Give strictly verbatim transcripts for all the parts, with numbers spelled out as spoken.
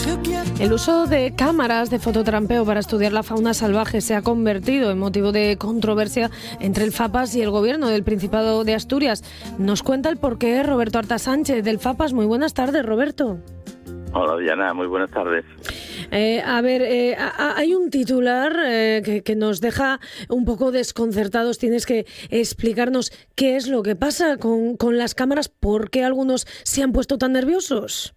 El uso de cámaras de fototrampeo para estudiar la fauna salvaje se ha convertido en motivo de controversia entre el FAPAS y el Gobierno del Principado de Asturias. Nos cuenta el porqué Roberto Arta Sánchez del FAPAS. Muy buenas tardes, Roberto. Hola, Diana, muy buenas tardes. Eh, a ver, eh, a, hay un titular eh, que, que nos deja un poco desconcertados. Tienes que explicarnos qué es lo que pasa con, con las cámaras, por qué algunos se han puesto tan nerviosos.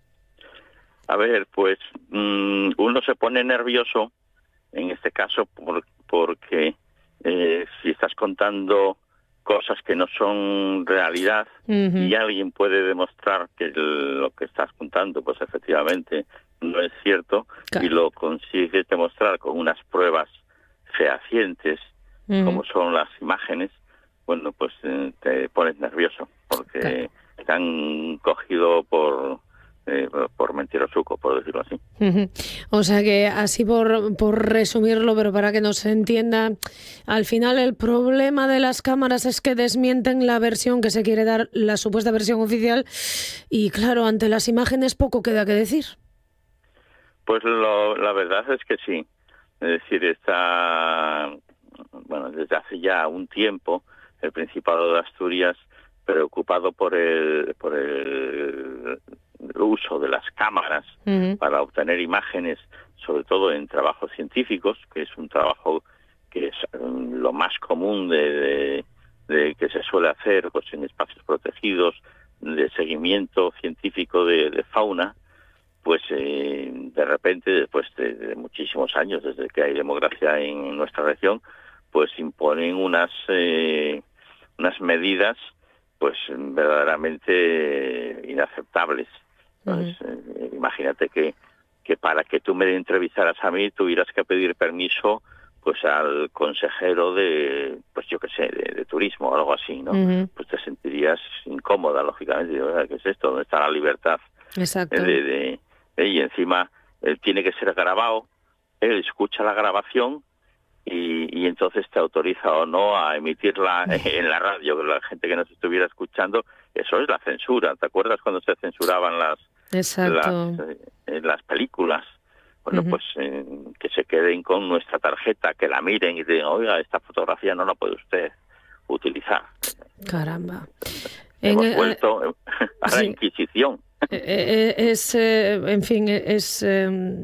A ver, pues mmm, uno se pone nervioso, en este caso, por, porque eh, si estás contando cosas que no son realidad uh-huh. y alguien puede demostrar que el, lo que estás contando, pues efectivamente no es cierto, claro. y lo consigues demostrar con unas pruebas fehacientes, uh-huh. como son las imágenes, bueno, pues eh, te pones nervioso, porque claro. te han cogido por... Eh, por mentirosuco, por decirlo así. Uh-huh. O sea que así por, por resumirlo, pero para que nos entienda, al final el problema de las cámaras es que desmienten la versión que se quiere dar, la supuesta versión oficial, y claro, ante las imágenes poco queda que decir. Pues lo, la verdad es que sí. Es decir, está, bueno, desde hace ya un tiempo el Principado de Asturias preocupado por el por el el uso de las cámaras uh-huh. para obtener imágenes, sobre todo en trabajos científicos, que es un trabajo que es um, lo más común de, de, de que se suele hacer pues en espacios protegidos, de seguimiento científico de, de fauna, pues eh, de repente, después de, de muchísimos años, desde que hay democracia en nuestra región, pues imponen unas eh, unas medidas pues verdaderamente inaceptables. Entonces, uh-huh. eh, imagínate que, que para que tú me entrevistaras a mí tuvieras que pedir permiso pues al consejero de, pues yo qué sé, de, de turismo o algo así, ¿no? Uh-huh. Pues te sentirías incómoda, lógicamente. ¿Qué es esto? ¿Dónde está la libertad? Exacto. De, de, de, y encima él tiene que ser grabado, él escucha la grabación y, y entonces te autoriza o no a emitirla en la radio. La gente que nos estuviera escuchando, eso es la censura. ¿Te acuerdas cuando se censuraban las Exacto. las, eh, las películas? Bueno, uh-huh. pues eh, que se queden con nuestra tarjeta, que la miren y digan, oiga, esta fotografía no la puede usted utilizar. Caramba. Hemos en, vuelto eh, a la sí. Inquisición. Eh, es, eh, en fin, es... Eh,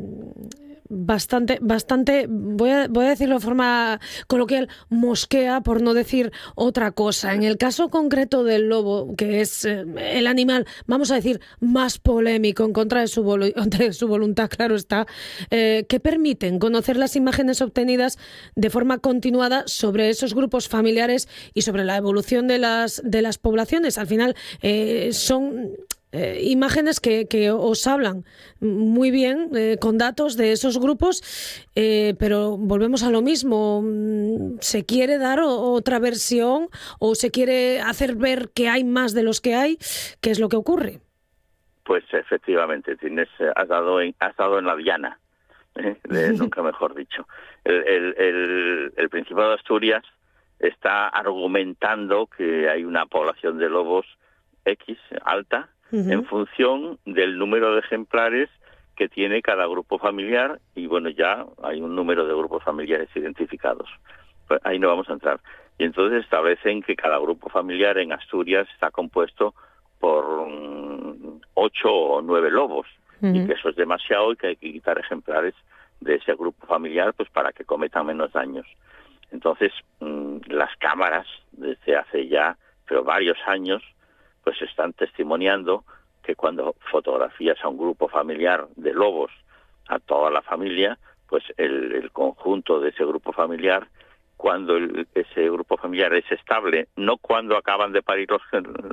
bastante, bastante, voy a, voy a decirlo de forma coloquial, mosquea, por no decir otra cosa. En el caso concreto del lobo, que es eh, el animal, vamos a decir, más polémico en contra de su, volu- de su voluntad, claro está, eh, que permiten conocer las imágenes obtenidas de forma continuada sobre esos grupos familiares y sobre la evolución de las, de las poblaciones. Al final eh, son... Eh, imágenes que, que os hablan muy bien, eh, con datos de esos grupos, eh, pero volvemos a lo mismo. ¿Se quiere dar o, otra versión o se quiere hacer ver que hay más de los que hay? ¿Qué es lo que ocurre? Pues efectivamente, tienes, has, dado en, has dado en la diana, ¿eh? de, nunca mejor dicho. El, el, el, el Principado de Asturias está argumentando que hay una población de lobos X alta, Uh-huh. en función del número de ejemplares que tiene cada grupo familiar, y bueno, ya hay un número de grupos familiares identificados. Pues ahí no vamos a entrar. Y entonces establecen que cada grupo familiar en Asturias está compuesto por um, ocho o nueve lobos, uh-huh. y que eso es demasiado y que hay que quitar ejemplares de ese grupo familiar pues para que cometan menos daños. Entonces, um, las cámaras, desde hace ya, pero varios años, pues están testimoniando que cuando fotografías a un grupo familiar de lobos, a toda la familia, pues el, el conjunto de ese grupo familiar, cuando el, ese grupo familiar es estable, no cuando acaban de parir los,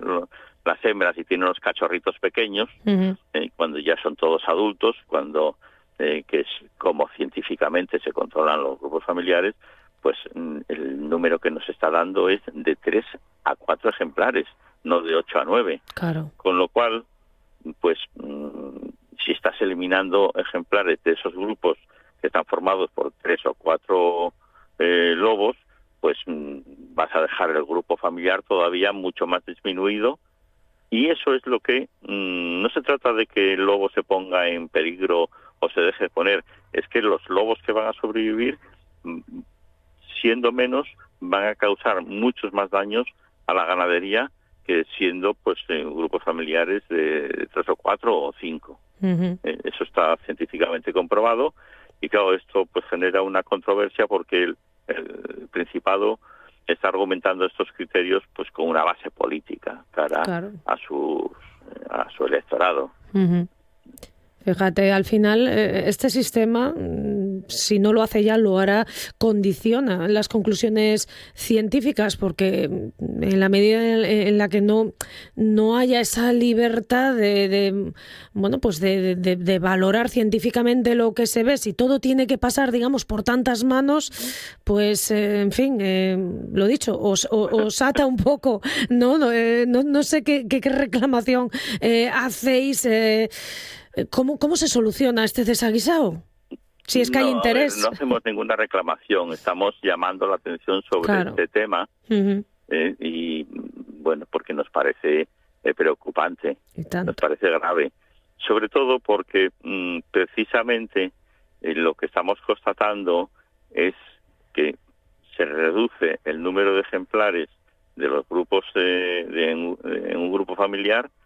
las hembras y tienen los cachorritos pequeños, uh-huh. eh, cuando ya son todos adultos, cuando eh, que es como científicamente se controlan los grupos familiares, pues el número que nos está dando es de tres a cuatro ejemplares, no de ocho a nueve. Claro. Con lo cual, pues, mmm, si estás eliminando ejemplares de esos grupos que están formados por tres o cuatro eh, lobos, pues mmm, vas a dejar el grupo familiar todavía mucho más disminuido Y eso es lo que, mmm, no se trata de que el lobo se ponga en peligro o se deje poner, es que los lobos que van a sobrevivir, siendo menos, van a causar muchos más daños a la ganadería que siendo pues eh, grupos familiares de tres o cuatro o cinco. Uh-huh. Eh, eso está científicamente comprobado y claro, esto pues genera una controversia porque el, el Principado está argumentando estos criterios pues con una base política cara claro. a su a su electorado. Uh-huh. Fíjate, al final este sistema, si no lo hace ya, lo hará, condiciona las conclusiones científicas, porque en la medida en la que no, no haya esa libertad de, de bueno, pues de, de, de valorar científicamente lo que se ve, si todo tiene que pasar, digamos, por tantas manos, pues, eh, en fin, eh, lo dicho, os, os, os ata un poco, ¿no? No, eh, no, no sé qué, qué, qué reclamación eh, hacéis. Eh, ¿Cómo, ¿Cómo se soluciona este desaguisado? Si es que no, hay interés. No hacemos ninguna reclamación, estamos llamando la atención sobre claro. este tema uh-huh. eh, y, bueno, porque nos parece eh, preocupante, nos parece grave. Sobre todo porque mmm, precisamente eh, lo que estamos constatando es que se reduce el número de ejemplares de los grupos eh, de, en, en un grupo familiar